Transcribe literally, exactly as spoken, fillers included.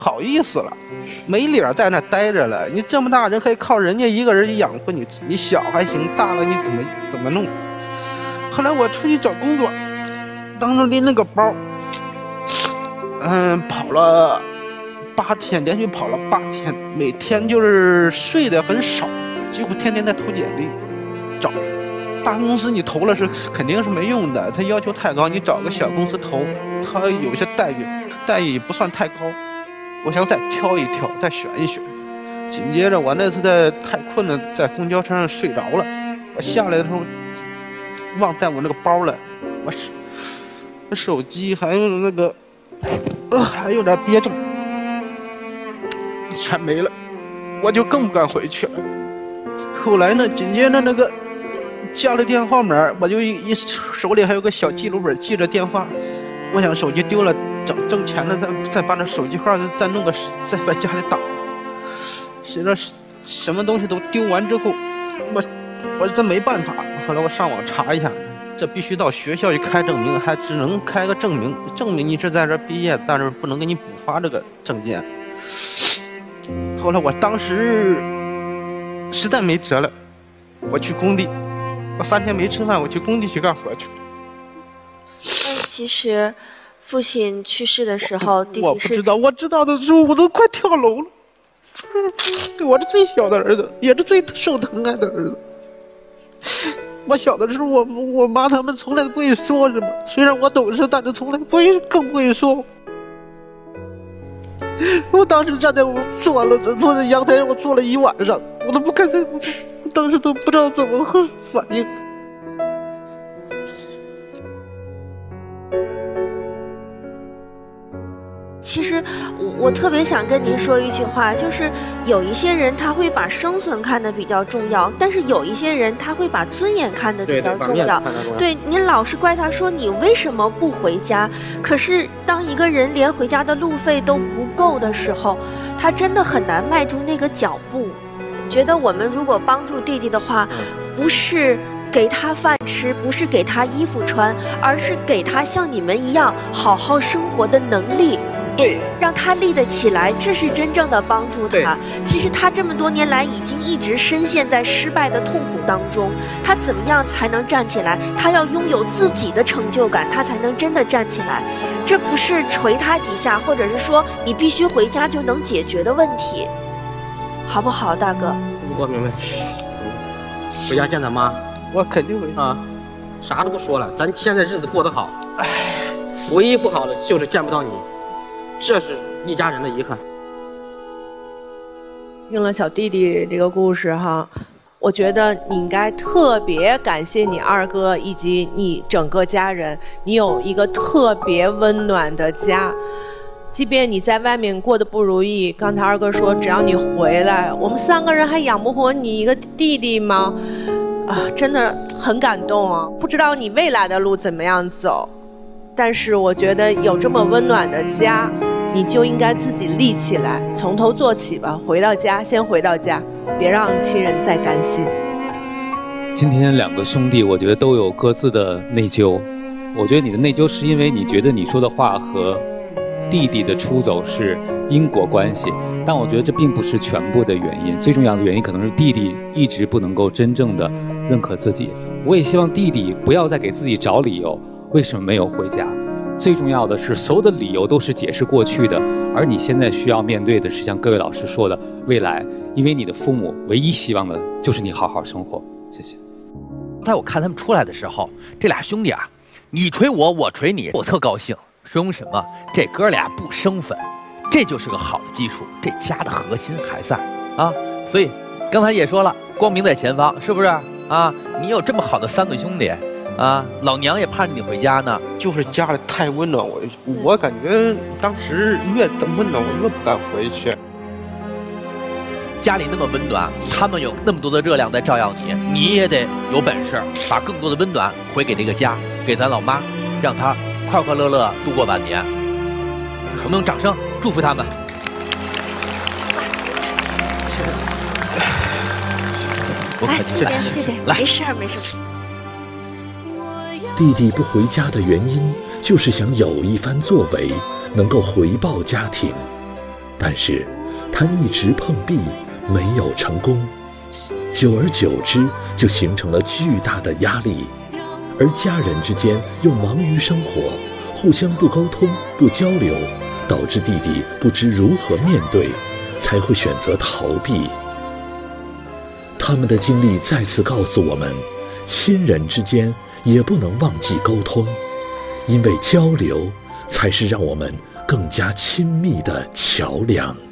好意思了，没理儿在那待着了。你这么大人可以靠人家一个人养活你，你小还行，大了你怎么怎么弄？后来我出去找工作，当时拎那个包，嗯，跑了八天，连续跑了八天，每天就是睡得很少，几乎天天在投简历找。大公司你投了是肯定是没用的，他要求太高，你找个小公司投，他有些待遇待遇不算太高。我想再挑一挑，再选一选。紧接着我那次在太困了，在公交车上睡着了。我下来的时候忘带我那个包了，我手我手机还有那个呃还有点憋着，全没了，我就更不敢回去了。后来呢，紧接着那个加了电话门，我就一手里还有个小记录本记着电话。我想手机丢了，挣挣钱了，再再把那手机号再弄个，再把家里打。谁知道什么东西都丢完之后，我我真没办法。后来我上网查一下，这必须到学校去开证明，还只能开个证明，证明你是在这毕业，但是不能给你补发这个证件。后来我当时实在没辙了，我去工地，我三天没吃饭，我去工地去干活去。 其实，父亲去世的时候，弟弟是我不知道，我知道的时候我都快跳楼了。我是最小的儿子，也是最受疼爱的儿子。我小的时候，我我妈他们从来不会说什么，虽然我懂事，但是从来不会更不会说。我当时站在我坐了坐在阳台上，我坐了一晚上，我都不敢再，我当时都不知道怎么会反应。 其实我我特别想跟您说一句话，就是有一些人他会把生存看得比较重要，但是有一些人他会把尊严看得比较重要。对，您老是怪他说你为什么不回家，可是当一个人连回家的路费都不够的时候，他真的很难迈出那个脚步。觉得我们如果帮助弟弟的话，不是给他饭吃，不是给他衣服穿，而是给他像你们一样好好生活的能力。 对， 让他立得起来，这是真正的帮助他。其实他这么多年来已经一直深陷在失败的痛苦当中，他怎么样才能站起来？他要拥有自己的成就感，他才能真的站起来。这不是捶他几下，或者是说你必须回家就能解决的问题，好不好，大哥？ 我明白。回家见咱妈， 我肯定回啊，啥都不说了，咱现在日子过得好。唉，唯一不好的就是见不到你。这是一家人的遗憾。 听了小弟弟这个故事哈，我觉得你应该特别感谢你二哥以及你整个家人，你有一个特别温暖的家。即便你在外面过得不如意，刚才二哥说只要你回来，我们三个人还养不活你一个弟弟吗？啊，真的很感动啊！不知道你未来的路怎么样走，但是我觉得有这么温暖的家，你就应该自己立起来，从头做起吧。回到家，先回到家，别让亲人再担心。 今天两个兄弟，我觉得都有各自的内疚。我觉得你的内疚是因为你觉得你说的话和弟弟的出走是因果关系，但我觉得这并不是全部的原因。最重要的原因可能是弟弟一直不能够真正的认可自己。我也希望弟弟不要再给自己找理由，为什么没有回家？最重要的是，所有的理由都是解释过去的，而你现在需要面对的是像各位老师说的未来，因为你的父母唯一希望的就是你好好生活。谢谢。 刚才我看他们出来的时候，这俩兄弟啊，你捶我，我捶你，我特高兴。说明什么？这哥俩不生分，这就是个好的基础，这家的核心还在啊。所以刚才也说了，光明在前方，是不是啊？你有这么好的三个兄弟。啊，老娘也盼着你回家呢。 就是家里太温暖，我我感觉当时越温暖，我越不敢回去。 家里那么温暖，他们有那么多的热量在照耀你，你也得有本事把更多的温暖回给这个家，给咱老妈，让她快快乐乐度过晚年。我们用掌声祝福他们。 来，这边这边，没事没事。 弟弟不回家的原因，就是想有一番作为，能够回报家庭。 但是他一直碰壁，没有成功。久而久之，就形成了巨大的压力，而家人之间又忙于生活，互相不沟通、不交流，导致弟弟不知如何面对，才会选择逃避。他们的经历再次告诉我们，亲人之间也不能忘记沟通，因为交流才是让我们更加亲密的桥梁。